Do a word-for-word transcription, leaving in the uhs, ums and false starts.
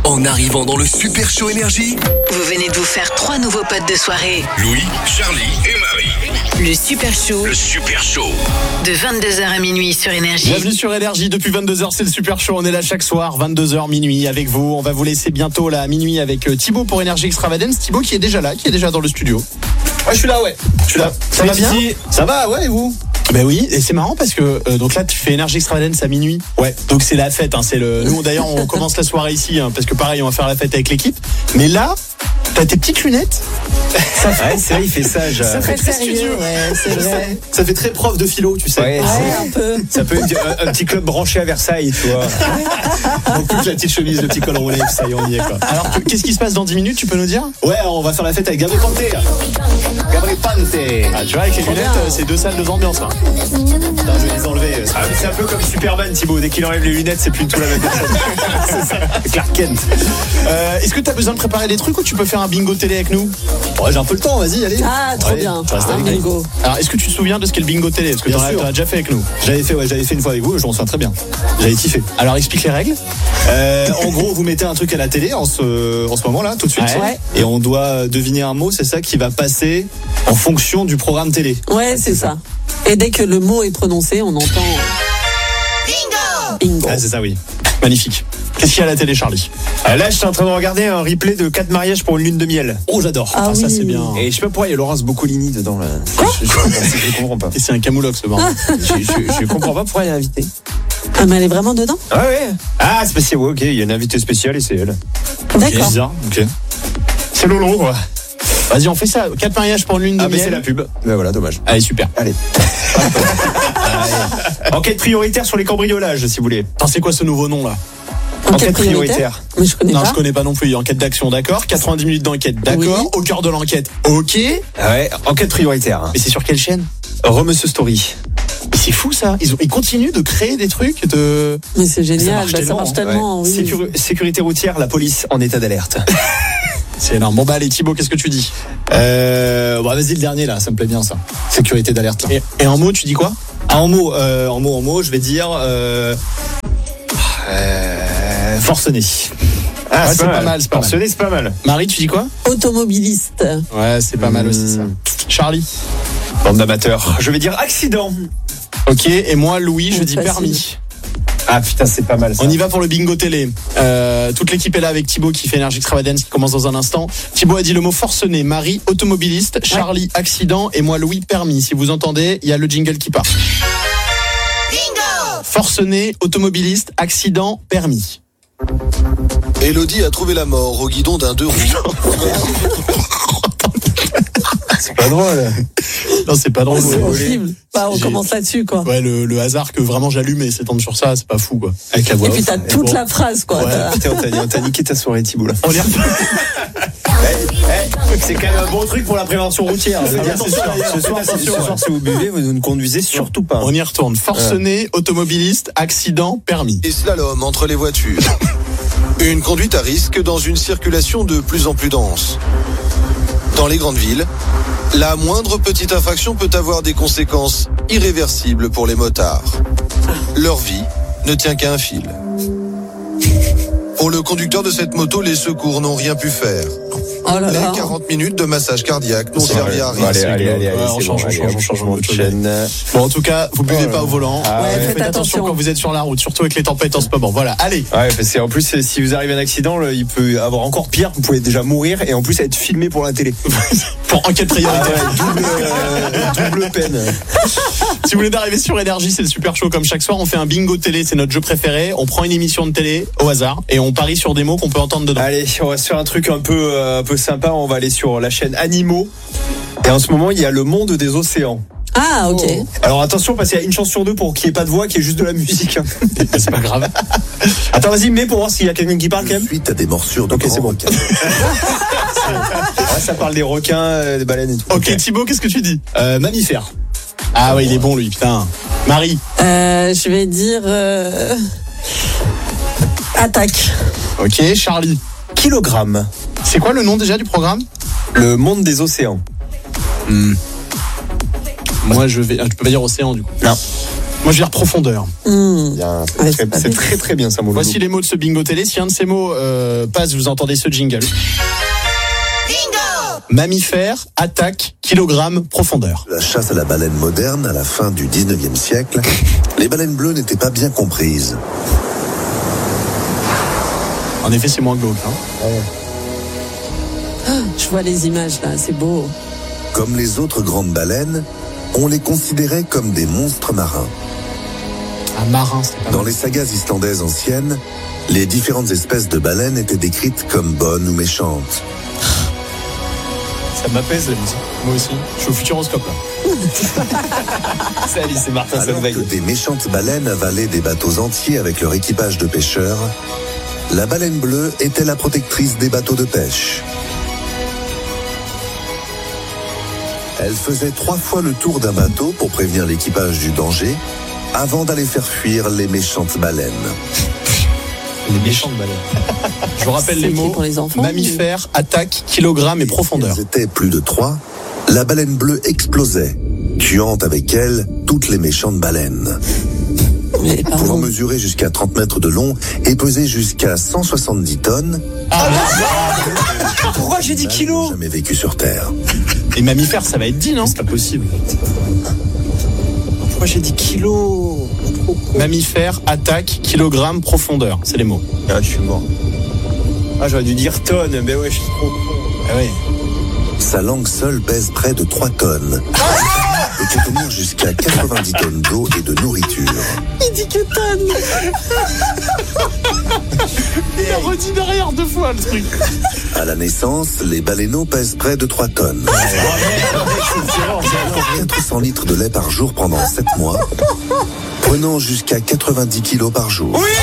En arrivant dans le Super Show Énergie, vous venez de vous faire trois nouveaux potes de soirée. Louis, Charlie et Marie. Le Super Show. Le Super Show. De vingt-deux heures à minuit sur Énergie. Bienvenue sur Énergie, depuis vingt-deux heures, c'est le Super Show. On est là chaque soir, vingt-deux heures minuit avec vous. On va vous laisser bientôt là à minuit avec Thibaut pour Énergie Extravagance. Thibaut qui est déjà là, qui est déjà dans le studio. Ouais, je suis là, ouais. Je suis là. Ça va bien ? Ça va, ouais, et vous ? Ben oui, et c'est marrant parce que euh, donc là tu fais Énergie Extravagance à minuit. Ouais. Donc c'est la fête, hein, c'est le. Nous d'ailleurs on commence la soirée ici, hein, parce que pareil on va faire la fête avec l'équipe. Mais là, t'as tes petites lunettes. Ça fait... Ouais, c'est vrai, il fait sage. Ça fait très studieux. Ouais, c'est vrai. Ça fait très prof de philo, tu sais. Ouais, ouais un peu. Ça peut être un, un petit club branché à Versailles, tu vois. Donc toute la petite chemise, le petit col roulé, ça y est, on y est quoi. Alors qu'est-ce qui se passe dans dix minutes, tu peux nous dire ? Ouais, on va faire la fête avec Gabriel Pante. Gabriel Pante. Ah, tu vois, avec les lunettes, c'est deux salles, deux ambiances. Hein. Putain, je vais les enlever. Ah, c'est un peu comme Superman, Thibaut. Dès qu'il enlève les lunettes, c'est plus du tout la même personne. C'est ça. Clark Kent. Euh, est-ce que t'as besoin de préparer des trucs ou tu peux faire un bingo télé avec nous ? Ouais, j'ai un peu le temps, vas-y, allez. Ah, trop ouais, bien. Tu restes Un avec nous. bingo. Alors, est-ce que tu te souviens de ce qu'est le bingo télé ? Parce que Bien t'en as, sûr. t'en as déjà fait avec nous. J'avais fait, ouais, j'avais fait une fois avec vous, je m'en souviens très bien. J'avais kiffé. Alors, explique les règles. Euh, en gros, vous mettez un truc à la télé en ce, en ce moment-là, tout de suite. Ouais. Et on doit deviner un mot, c'est ça qui va passer en fonction du programme télé. Ouais, c'est ça. Et dès que le mot est prononcé, on entend Bingo. Bingo. Ah, c'est ça, oui. Magnifique. Qu'est-ce qu'il y a à la télé, Charlie ? Euh, là, je suis en train de regarder un replay de quatre mariages pour une lune de miel. Oh, j'adore. Ah, ça, oui. c'est bien. Et je sais pas pourquoi il y a Laurence Boccolini dedans. Là. Je, je, je, je comprends pas. Et c'est un camoulox, ce bordel. Je, je, je comprends pas pourquoi elle est invitée. Ah, mais elle est vraiment dedans ? Ah ouais. Ah, spécial, ouais, ok. Il y a une invitée spéciale et c'est elle. D'accord. Bizarre, ok. C'est Lolo, quoi. Vas-y, on fait ça. Quatre mariages pour une lune de Ah, mais miel. c'est la pub. Ben voilà, dommage. Allez, super. Allez. Enquête prioritaire sur les cambriolages, si vous voulez. Attends, c'est quoi ce nouveau nom, là ? Enquête prioritaire. Mais je connais Non, pas. je connais pas non plus. Enquête d'action, d'accord. quatre-vingt-dix minutes d'enquête, d'accord. Oui. Au cœur de l'enquête, ok. Ouais, enquête prioritaire. Mais c'est sur quelle chaîne ? Re Monsieur Story. Mais c'est fou, ça. Ils, ont, ils continuent de créer des trucs de... Mais c'est génial, marche bah, ça tellement, marche hein. tellement. Ouais. Oui. Sécur- sécurité routière, la police en état d'alerte. C'est énorme. Bon, bah, allez, Thibaut, qu'est-ce que tu dis ? Euh, bah vas-y le dernier là, ça me plaît bien ça. Sécurité d'alerte là. Et, et en mots, tu dis quoi ? Ah, en mots, euh, en mots, en mots, je vais dire euh, euh, forcené. Ah, c'est pas mal, c'est pas mal. Forcené, c'est pas mal. Marie, tu dis quoi ? Automobiliste. Ouais, c'est pas mal aussi, ça. Charlie ? Bande d'amateurs. Je vais dire accident. Ok, et moi, Louis, je Oh, dis facile. permis. Ah putain, c'est pas mal ça. On y va pour le bingo télé. Euh, toute l'équipe est là avec Thibaut qui fait Énergie Extravagance qui commence dans un instant. Thibaut a dit le mot forcené, Marie automobiliste, Charlie accident et moi Louis permis. Si vous entendez, il y a le jingle qui part. Bingo ! Forcené, automobiliste, accident, permis. Élodie a trouvé la mort au guidon d'un deux roues. C'est pas drôle. Non, c'est pas drôle. C'est ouais. horrible. Bah, on J'ai- commence là-dessus, quoi. Ouais, le, le hasard que vraiment j'allume et s'étendre sur ça, c'est pas fou, quoi. Avec la voix Et puis off. t'as toute bon. la phrase, quoi. Ouais. T'as- Putain, on t'a, on t'a niqué ta soirée Thibaut là. On y revient. C'est quand même un bon truc pour la prévention routière. Je veux dire, Attention, ce soir, d'ailleurs, ce soir, faites si- ce attention, soir, si vous buvez, vous ne conduisez surtout pas. On y retourne. Forcené, automobiliste, accident, permis. Et slalom entre les voitures. Une conduite à risque dans une circulation de plus en plus dense. Dans les grandes villes, la moindre petite infraction peut avoir des conséquences irréversibles pour les motards. Leur vie ne tient qu'à un fil. Pour le conducteur de cette moto, les secours n'ont rien pu faire. Oh là Les là. quarante minutes de massage cardiaque n'ont C'est servi vrai. à rien. Allez, allez, allez, allez, Ouais, on c'est change, bon, on allez, change, on change, on de change. chaîne. Bon, en tout cas, vous buvez Oh, pas au volant. Ah ouais, Faites faites attention attention. quand vous êtes sur la route, surtout avec les tempêtes en ce moment. Voilà, allez. Ouais, parce qu'en plus, si vous arrivez à un accident, là, il peut avoir encore pire. Vous pouvez déjà mourir et en plus être filmé pour la télé. Pour enquête prioritaire. double, euh, double peine. Si vous voulez d'arriver sur Énergie, c'est le super show comme chaque soir. On fait un bingo télé, c'est notre jeu préféré. On prend une émission de télé au hasard et on parie sur des mots qu'on peut entendre dedans. Allez, on va se faire un truc un peu, euh, un peu sympa. On va aller sur la chaîne Animaux. Et en ce moment, il y a le monde des océans. Ah, ok. Alors attention, parce qu'il y a une chance sur deux pour qu'il n'y ait pas de voix, qu'il y ait juste de la musique. C'est pas grave. Attends, vas-y, mets pour voir s'il y a quelqu'un qui parle quand même. Suite à des morsures de Ok, c'est grands bon. requins. Ouais, ça parle des requins, euh, des baleines et tout. Ok, Thibaut, qu'est-ce que tu dis ? Euh, mammifères. Ah ouais, il est bon lui, putain. Marie. Euh, je vais dire euh, attaque. Ok, Charlie. Kilogramme. C'est quoi le nom déjà du programme ? Le monde des océans. Moi je vais. Ah, tu peux pas dire océan du coup. Non. Moi, je vais dire profondeur. Mmh. Bien, c'est Ouais, très, c'est pas c'est bête. très très bien ça, mon Voici loulou. les mots de ce bingo télé. Si un de ces mots euh, passe, vous entendez ce jingle. Bingo. Mammifère, attaque, kilogramme, profondeur. La chasse à la baleine moderne, à la fin du dix-neuvième siècle, les baleines bleues n'étaient pas bien comprises. En effet, c'est moins glauque. Hein. Je vois les images là, c'est beau. Comme les autres grandes baleines, on les considérait comme des monstres marins. Un marin, c'est pas Dans mal. les sagas islandaises anciennes, les différentes espèces de baleines étaient décrites comme bonnes ou méchantes. Ça m'apaise la musique. Moi aussi. Je suis au Futuroscope là. C'est Alice et Martin Alors Solveig. que des méchantes baleines avalaient des bateaux entiers avec leur équipage de pêcheurs, la baleine bleue était la protectrice des bateaux de pêche. Elle faisait trois fois le tour d'un bateau pour prévenir l'équipage du danger, avant d'aller faire fuir les méchantes baleines. Les méchantes baleines. Je vous rappelle C'est les écrit mots. pour les enfants, Mammifère, attaque, kilogramme et profondeur. Ils étaient plus de trois. La baleine bleue explosait, tuant avec elle toutes les méchantes baleines. Mais Pouvant pardon. mesurer jusqu'à trente mètres de long et peser jusqu'à cent soixante-dix tonnes, Pourquoi j'ai dit elles n'ont kilos? jamais vécu sur Terre. Et mammifère, ça va être dit, non? C'est pas possible. Pourquoi j'ai dit kilos? Mammifère, attaque, kilogramme, profondeur. C'est les mots. Ah, je suis mort. Ah, j'aurais dû dire tonnes, mais ouais, je suis trop con. Ah oui. Sa langue seule pèse près de trois tonnes. Et peut tenir jusqu'à quatre-vingt-dix tonnes d'eau et de nourriture. Il dit que tonne. Il a redit derrière deux fois le truc. À la naissance, les baleineaux pèsent près de trois tonnes. quatre cents litres de lait par jour pendant sept mois, prenant jusqu'à quatre-vingt-dix kilos par jour.